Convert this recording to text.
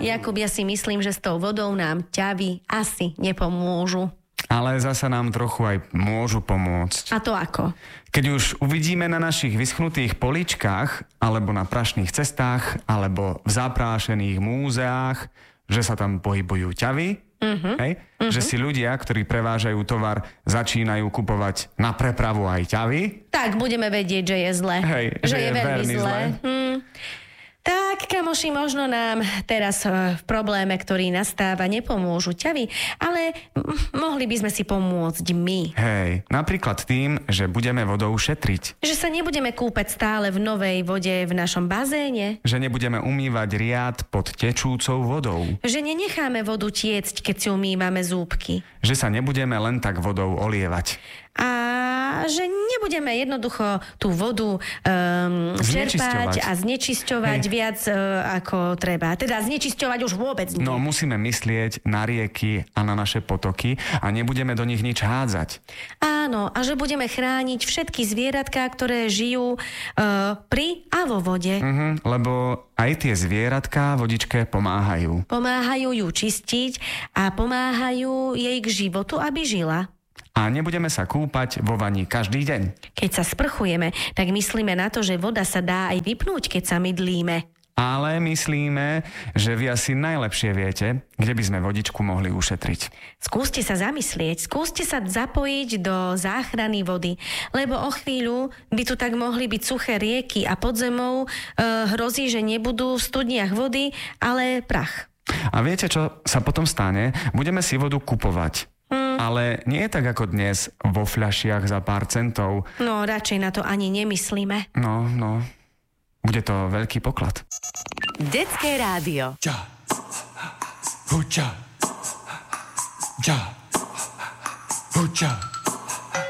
Jakub, ja si myslím, že s tou vodou nám ťavy asi nepomôžu. Ale zasa nám trochu aj môžu pomôcť. A to ako? Keď už uvidíme na našich vyschnutých poličkách, alebo na prašných cestách, alebo v zaprášených múzeách, že sa tam pohybujú ťavy, že si ľudia, ktorí prevážajú tovar, začínajú kupovať na prepravu aj ťavy. Tak budeme vedieť, že je zle. Že je veľmi zle. Tak, kamoši, možno nám teraz v probléme, ktorý nastáva, nepomôžu ťavy, ale mohli by sme si pomôcť my. Napríklad tým, že budeme vodou šetriť. Že sa nebudeme kúpať stále v novej vode v našom bazéne. Že nebudeme umývať riad pod tečúcou vodou. Že nenecháme vodu tiecť, keď si umývame zúbky. Že sa nebudeme len tak vodou olievať. A že nebudeme jednoducho tú vodu čerpať a znečisťovať viac ako treba. Teda znečisťovať už vôbec nie. No musíme myslieť na rieky a na naše potoky a nebudeme do nich nič hádzať. Áno, a že budeme chrániť všetky zvieratká, ktoré žijú pri a vo vode. Lebo aj tie zvieratká vodičke pomáhajú. Pomáhajú ju čistiť a pomáhajú jej k životu, aby žila. A nebudeme sa kúpať vo vani každý deň. Keď sa sprchujeme, tak myslíme na to, že voda sa dá aj vypnúť, keď sa mydlíme. Ale myslíme, že vy asi najlepšie viete, kde by sme vodičku mohli ušetriť. Skúste sa zamyslieť, skúste sa zapojiť do záchrany vody, lebo o chvíľu by tu tak mohli byť suché rieky a pod zemou hrozí, že nebudú v studniach vody, ale prach. A viete, čo sa potom stane? Budeme si vodu kupovať. Ale nie je tak ako dnes vo fľašiach za pár centov. No, radšej na to ani nemyslíme. No. Bude to veľký poklad. Detské rádio. Ja. Huča. Ja. Huča.